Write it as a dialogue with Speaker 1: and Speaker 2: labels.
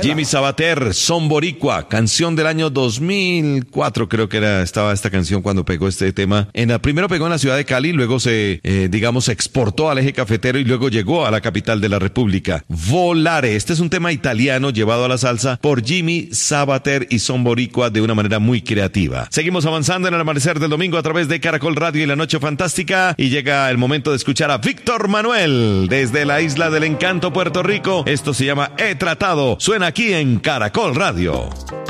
Speaker 1: Jimmy Sabater, Son Boricua, canción del año 2004, creo que estaba esta canción cuando pegó este tema. Primero pegó en la ciudad de Cali, luego se exportó al eje cafetero y luego llegó a la capital de la República. Volare, este es un tema italiano llevado a la salsa por Jimmy Sabater y Son Boricua de una manera muy creativa. Seguimos avanzando en el amanecer del domingo a través de Caracol Radio y La Noche Fantástica, y llega el momento de escuchar a Víctor Manuel desde la Isla del Encanto, Puerto Rico. Esto se llama He Tratado. Suena aquí en Caracol Radio.